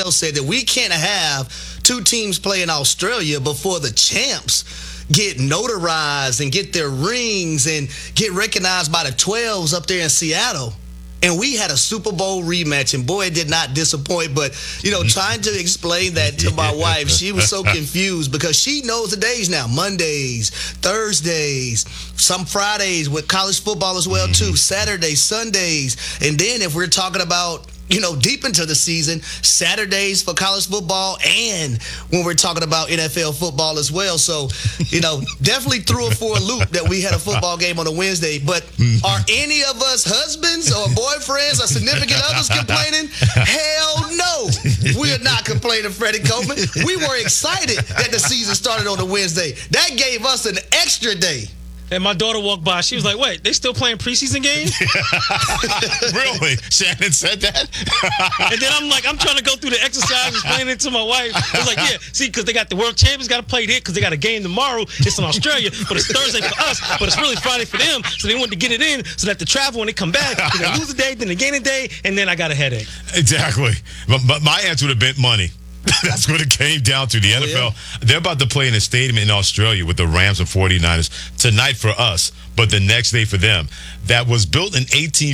NFL said that we can't have two teams play in Australia before the champs get notarized and get their rings and get recognized by the 12s up there in Seattle. And we had a Super Bowl rematch, and boy, it did not disappoint. But, trying to explain that to my wife, she was so confused because she knows the days now. Mondays, Thursdays, some Fridays with college football as well, too. Saturdays, Sundays. And then if we're talking about, deep into the season, Saturdays for college football and when we're talking about NFL football as well. So, definitely threw it for a loop that we had a football game on a Wednesday. But are any of us husbands or boyfriends or significant others complaining? Hell no. We are not complaining, Freddie Coleman. We were excited that the season started on a Wednesday. That gave us an extra day. And my daughter walked by. She was like, wait, they still playing preseason games? Really? Shannon said that? And then I'm trying to go through the exercise, explaining it to my wife. I was like, yeah, see, because they got the world champions got to play there because they got a game tomorrow. It's in Australia, but it's Thursday for us, but it's really Friday for them. So they wanted to get it in so that the travel, when they come back, they're going to lose a day, then they gain a day, and then I got a headache. Exactly. But my answer would have been money. That's what it came down to. The NFL, they're about to play in a stadium in Australia with the Rams and 49ers tonight for us, but the next day for them. That was built in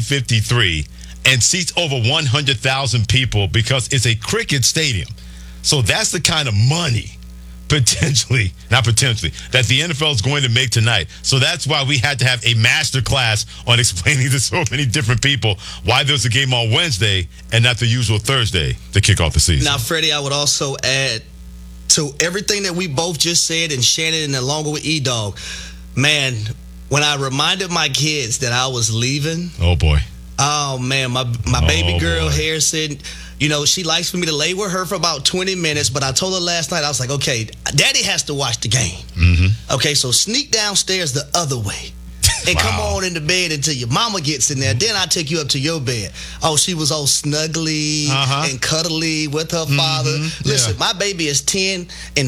1853 and seats over 100,000 people because it's a cricket stadium. So that's the kind of money, not potentially, that the NFL is going to make tonight. So that's why we had to have a master class on explaining to so many different people why there's a game on Wednesday and not the usual Thursday to kick off the season. Now, Freddie, I would also add to everything that we both just said, and Shannon and along with E-Dog, man, when I reminded my kids that I was leaving. Oh, boy. Oh, man, my baby girl, Harrison, she likes for me to lay with her for about 20 minutes, but I told her last night, I was like, okay, Daddy has to watch the game. Mm-hmm. Okay, so sneak downstairs the other way and come on into bed until your mama gets in there. Then I'll take you up to your bed. Oh, she was all snuggly and cuddly with her father. Listen, my baby is 10 and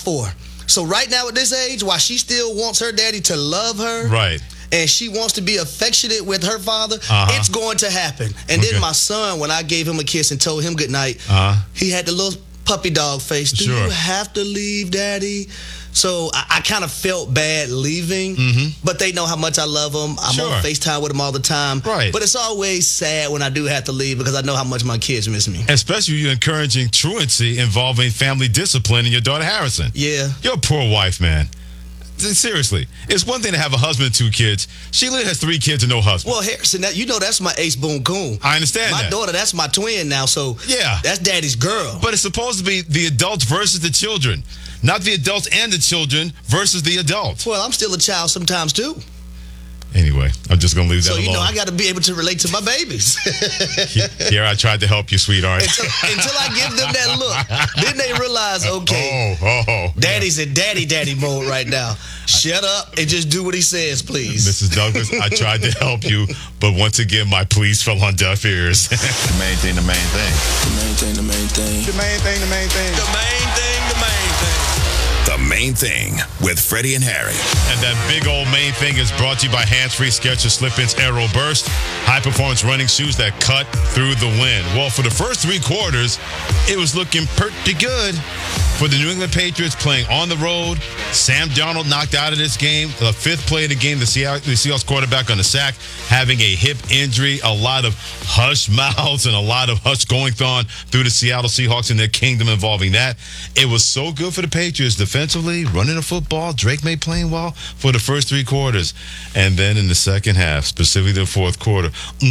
5'4". So right now at this age, while she still wants her daddy to love her. Right. And she wants to be affectionate with her father, it's going to happen. And then my son, when I gave him a kiss and told him goodnight, he had the little puppy dog face. Do you have to leave, Daddy? So I kind of felt bad leaving, but they know how much I love them. I'm on FaceTime with them all the time. Right. But it's always sad when I do have to leave because I know how much my kids miss me. Especially you encouraging truancy involving family discipline in your daughter Harrison. Yeah. Your poor wife, man. Seriously, it's one thing to have a husband and 2 kids. Sheila has 3 kids and no husband. Well, Harrison, that's my ace boon coon. I understand my daughter, that's my twin now, so that's Daddy's girl. But it's supposed to be the adults versus the children, not the adults and the children versus the adults. Well, I'm still a child sometimes, too. Anyway, I'm just going to leave that alone. So, I got to be able to relate to my babies. Here, I tried to help you, sweetheart. Until I give them that look. Then they realize, okay, Daddy's in daddy mode right now. Shut up and just do what he says, please. Mrs. Douglas, I tried to help you, but once again, my pleas fell on deaf ears. The main thing, the main thing. The main thing, the main thing. The main thing, the main thing. The main thing, the main thing. The Main Thing with Freddie and Harry. And that big old main thing is brought to you by Hands-Free Skechers Slip-ins Aero Burst, high-performance running shoes that cut through the wind. Well, for the first 3 quarters, it was looking pretty good for the New England Patriots playing on the road. Sam Darnold knocked out of this game. The 5th play of the game, the Seahawks quarterback on the sack, having a hip injury. A lot of hush mouths and a lot of hush goings on through the Seattle Seahawks and their kingdom involving that. It was so good for the Patriots defensively, running the football. Drake May playing well for the first 3 quarters. And then in the second half, specifically the 4th quarter,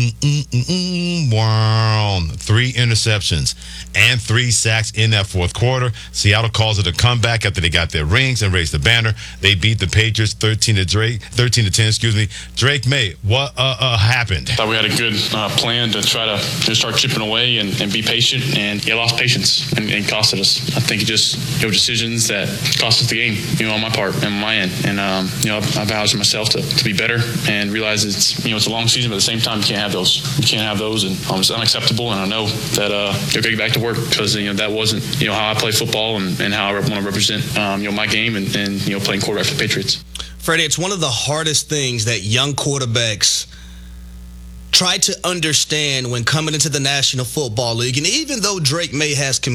3 interceptions and 3 sacks in that 4th quarter. Seattle calls it a comeback after they got their rings and raised the banner. They beat the Patriots 13 to 10. Drake May, what happened? Thought we had a good plan to try to just start chipping away and be patient, and he lost patience and costed us. I think it just decisions that cost us the game, on my part and my end. And I vowed to myself to be better and realize it's a long season, but at the same time you can't have those. You can't have those, and it's unacceptable. And I know that they're going to get back to work because that wasn't how I play football and how I want to represent my game and playing quarterback for the Patriots. Freddie, it's one of the hardest things that young quarterbacks try to understand when coming into the National Football League. And even though Drake May has